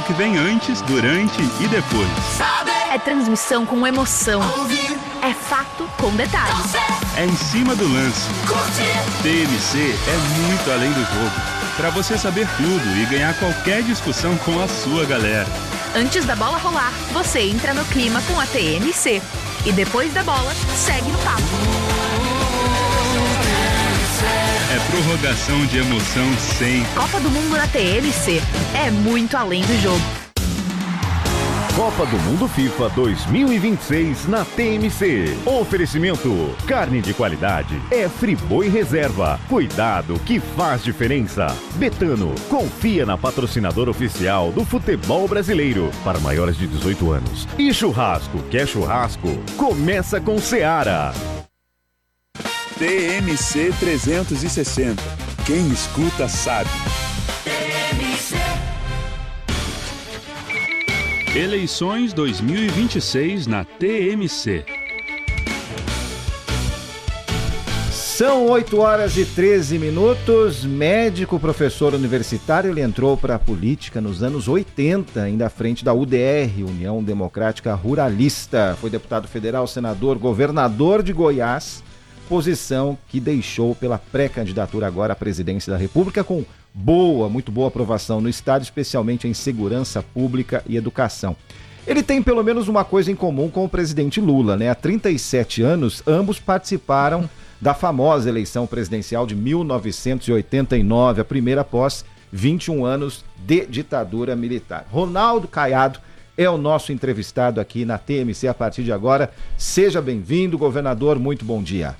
o que vem antes, durante e depois. É transmissão com emoção. É fato com detalhes. É em cima do lance. TMC é muito além do jogo. Para você saber tudo e ganhar qualquer discussão com a sua galera. Antes da bola rolar, você entra no clima com a TMC. E depois da bola, segue no papo. É prorrogação de emoção sem. Copa do Mundo na TMC. É muito além do jogo. Copa do Mundo FIFA 2026 na TMC. Oferecimento: carne de qualidade é Friboi Reserva. Cuidado que faz diferença. Betano, confia na patrocinadora oficial do futebol brasileiro para maiores de 18 anos. E churrasco, quer churrasco? Começa com Seara. TMC 360. Quem escuta sabe. Eleições 2026 na TMC. São 8h13. Médico, professor universitário, ele entrou para a política nos anos 80, ainda à frente da UDR, União Democrática Ruralista. Foi deputado federal, senador, governador de Goiás, posição que deixou pela pré-candidatura agora à presidência da República com muito boa aprovação no Estado, especialmente em segurança pública e educação. Ele tem pelo menos uma coisa em comum com o presidente Lula, né? Há 37 anos, ambos participaram da famosa eleição presidencial de 1989, a primeira após 21 anos de ditadura militar. Ronaldo Caiado é o nosso entrevistado aqui na TMC a partir de agora. Seja bem-vindo, governador, muito bom dia.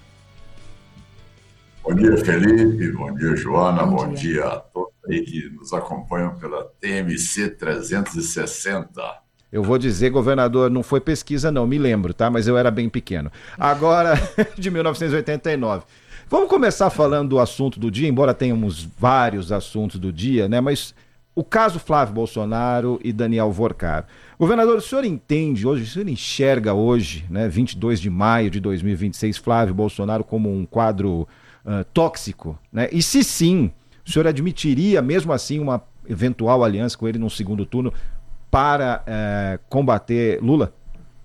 Bom dia, Felipe. Bom dia, Joana. Bom dia a todos aí que nos acompanham pela TMC 360. Eu vou dizer, governador, não foi pesquisa não, me lembro, tá? Mas eu era bem pequeno. Agora, de 1989. Vamos começar falando do assunto do dia, embora tenhamos vários assuntos do dia, né? Mas o caso Flávio Bolsonaro e Daniel Vorcaro. Governador, o senhor entende hoje, o senhor enxerga hoje, né, 22 de maio de 2026, Flávio Bolsonaro como um quadro tóxico, né? E se sim, o senhor admitiria mesmo assim uma eventual aliança com ele num segundo turno para combater Lula?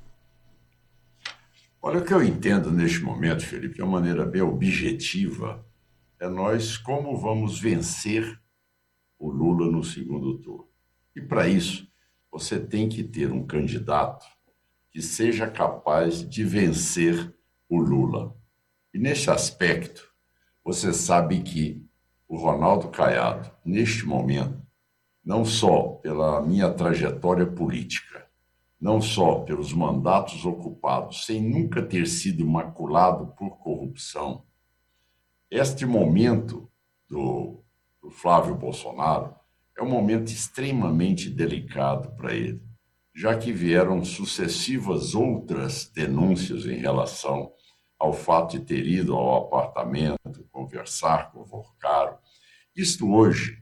Olha, o que eu entendo neste momento, Felipe, de uma maneira bem objetiva, é nós como vamos vencer o Lula no segundo turno. E para isso, você tem que ter um candidato que seja capaz de vencer o Lula. E nesse aspecto, você sabe que o Ronaldo Caiado, neste momento, não só pela minha trajetória política, não só pelos mandatos ocupados, sem nunca ter sido maculado por corrupção, este momento do Flávio Bolsonaro é um momento extremamente delicado para ele, já que vieram sucessivas outras denúncias em relação ao fato de ter ido ao apartamento, conversar com o Vorcaro. Isto hoje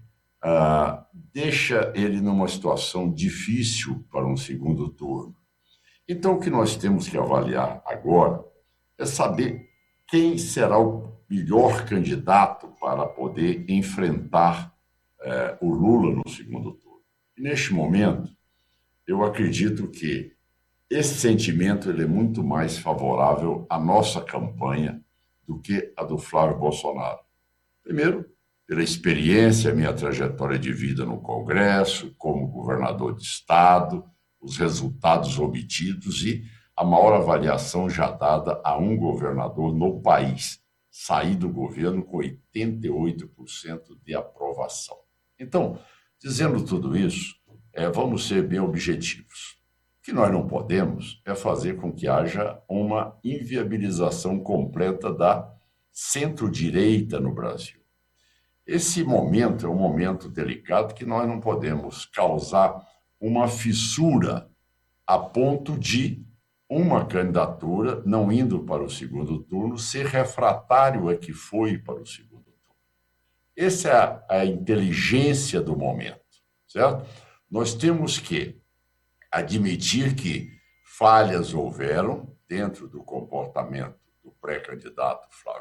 deixa ele numa situação difícil para um segundo turno. Então, o que nós temos que avaliar agora é saber quem será o melhor candidato para poder enfrentar o Lula no segundo turno. E neste momento, eu acredito que esse sentimento ele é muito mais favorável à nossa campanha do que a do Flávio Bolsonaro. Primeiro, pela experiência, minha trajetória de vida no Congresso, como governador de Estado, os resultados obtidos e a maior avaliação já dada a um governador no país. Sair do governo com 88% de aprovação. Então, dizendo tudo isso, vamos ser bem objetivos. O que nós não podemos é fazer com que haja uma inviabilização completa da centro-direita no Brasil. Esse momento é um momento delicado que nós não podemos causar uma fissura a ponto de uma candidatura, não indo para o segundo turno, ser refratário a que foi para o segundo turno. Essa é a inteligência do momento, certo? Nós temos que admitir que falhas houveram dentro do comportamento do pré-candidato Flávio